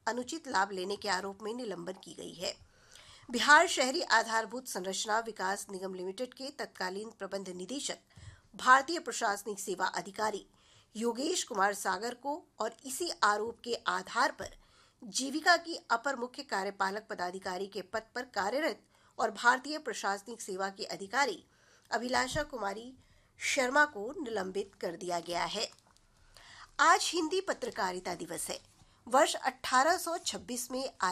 अनुचित लाभ लेने के आरोप में निलंबन की गई है। बिहार शहरी आधारभूत संरचना विकास निगम लिमिटेड के तत्कालीन प्रबंध निदेशक भारतीय प्रशासनिक सेवा अधिकारी योगेश कुमार सागर को और इसी आरोप के आधार पर जीविका की अपर मुख्य कार्यपालक पदाधिकारी के पद पर कार्यरत और भारतीय प्रशासनिक सेवा के अधिकारी अभिलाषा कुमारी शर्मा को निलंबित कर दिया गया है। आज हिंदी पत्रकारिता दिवस है। वर्ष 1826 में